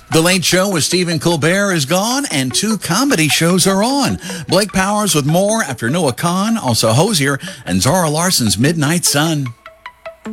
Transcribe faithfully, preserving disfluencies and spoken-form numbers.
The Late Show with Stephen Colbert is gone, and two comedy shows are on. Blake Powers with more after Noah Kahn, also Hosier, and Zara Larson's Midnight Sun.